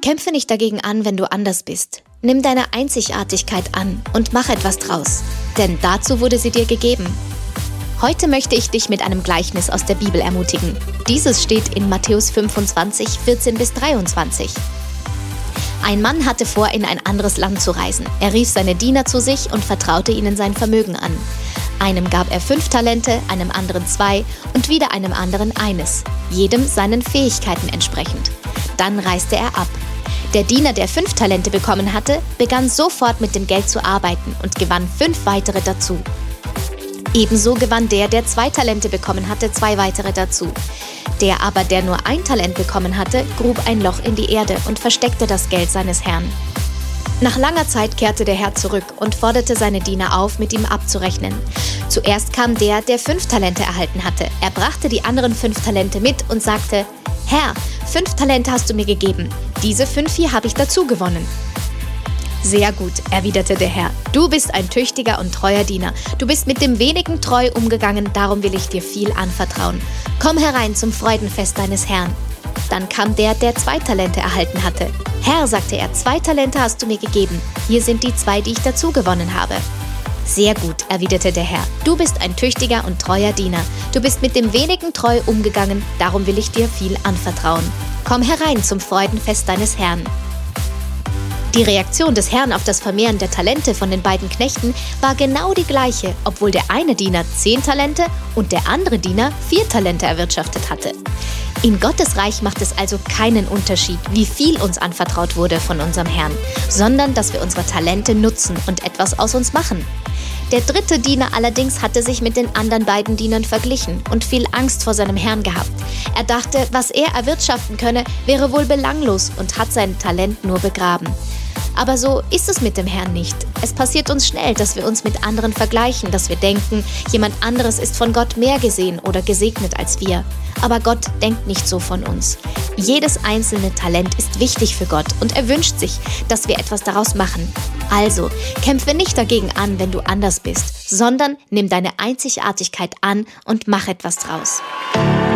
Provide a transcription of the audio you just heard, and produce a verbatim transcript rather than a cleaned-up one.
Kämpfe nicht dagegen an, wenn du anders bist. Nimm deine Einzigartigkeit an und mach etwas draus, denn dazu wurde sie dir gegeben. Heute möchte ich dich mit einem Gleichnis aus der Bibel ermutigen. Dieses steht in Matthäus fünfundzwanzig, vierzehn bis dreiundzwanzig. Ein Mann hatte vor, in ein anderes Land zu reisen. Er rief seine Diener zu sich und vertraute ihnen sein Vermögen an. Einem gab er fünf Talente, einem anderen zwei und wieder einem anderen eines, jedem seinen Fähigkeiten entsprechend. Dann reiste er ab. Der Diener, der fünf Talente bekommen hatte, begann sofort mit dem Geld zu arbeiten und gewann fünf weitere dazu. Ebenso gewann der, der zwei Talente bekommen hatte, zwei weitere dazu. Der aber, der nur ein Talent bekommen hatte, grub ein Loch in die Erde und versteckte das Geld seines Herrn. Nach langer Zeit kehrte der Herr zurück und forderte seine Diener auf, mit ihm abzurechnen. Zuerst kam der, der fünf Talente erhalten hatte. Er brachte die anderen fünf Talente mit und sagte: »Herr, fünf Talente hast du mir gegeben. Diese fünf hier habe ich dazu gewonnen.« »Sehr gut«, erwiderte der Herr. »Du bist ein tüchtiger und treuer Diener. Du bist mit dem Wenigen treu umgegangen, darum will ich dir viel anvertrauen. Komm herein zum Freudenfest deines Herrn.« Dann kam der, der zwei Talente erhalten hatte. »Herr«, sagte er, »zwei Talente hast du mir gegeben. Hier sind die zwei, die ich dazu gewonnen habe.« »Sehr gut«, erwiderte der Herr. »Du bist ein tüchtiger und treuer Diener. Du bist mit dem Wenigen treu umgegangen, darum will ich dir viel anvertrauen. Komm herein zum Freudenfest deines Herrn.« Die Reaktion des Herrn auf das Vermehren der Talente von den beiden Knechten war genau die gleiche, obwohl der eine Diener zehn Talente und der andere Diener vier Talente erwirtschaftet hatte. In Gottes Reich macht es also keinen Unterschied, wie viel uns anvertraut wurde von unserem Herrn, sondern dass wir unsere Talente nutzen und etwas aus uns machen. Der dritte Diener allerdings hatte sich mit den anderen beiden Dienern verglichen und viel Angst vor seinem Herrn gehabt. Er dachte, was er erwirtschaften könne, wäre wohl belanglos und hat sein Talent nur begraben. Aber so ist es mit dem Herrn nicht. Es passiert uns schnell, dass wir uns mit anderen vergleichen, dass wir denken, jemand anderes ist von Gott mehr gesehen oder gesegnet als wir. Aber Gott denkt nicht so von uns. Jedes einzelne Talent ist wichtig für Gott und er wünscht sich, dass wir etwas daraus machen. Also, kämpfe nicht dagegen an, wenn du anders bist, sondern nimm deine Einzigartigkeit an und mach etwas draus.